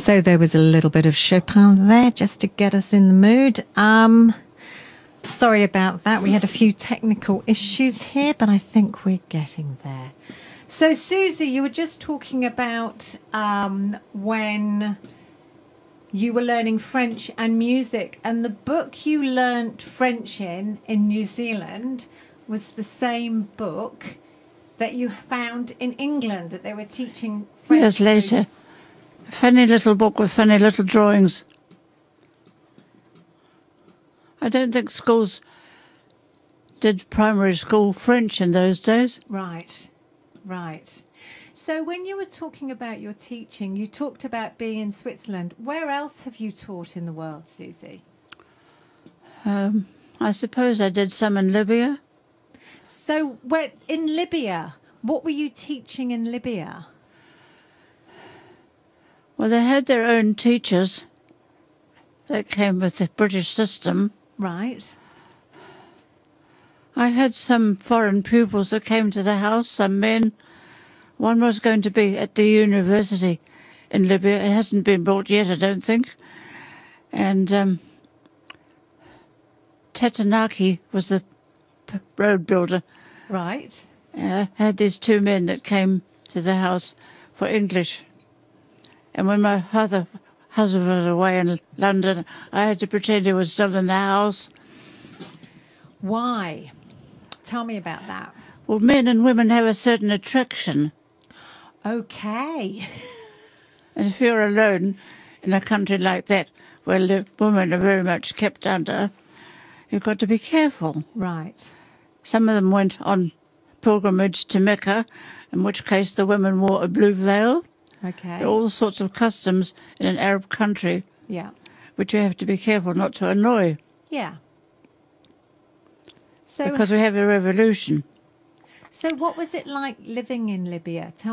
So there was a little bit of Chopin there just to get us in the mood. Sorry about that. We had a few technical issues here, but I think we're getting there. So, Susie, you were just talking about when you were learning French and music, and the book you learnt French in New Zealand was the same book that you found in England, that they were teaching French. Years later. A funny little book with funny little drawings. I don't think schools did primary school French in those days. Right, right. So when you were talking about your teaching, you talked about being in Switzerland. Where else have you taught in the world, Susie? I suppose I did some in Libya. So in Libya, what were you teaching in Libya? Well, they had their own teachers that came with the British system. Right. I had some foreign pupils that came to the house, some men. One was going to be at the university in Libya. It hasn't been bought yet, I don't think. And Tatanaki was the road builder. Right. Had these two men that came to the house for English. And when my husband was away in London, I had to pretend he was still in the house. Why? Tell me about that. Well, men and women have a certain attraction. Okay. And if you're alone in a country like that, where the women are very much kept under, you've got to be careful. Right. Some of them went on pilgrimage to Mecca, in which case the women wore a blue veil. Okay. There are all sorts of customs in an Arab country, Yeah. which you have to be careful not to annoy, Yeah. So, because we have a revolution. so what was it like living in Libya? Tell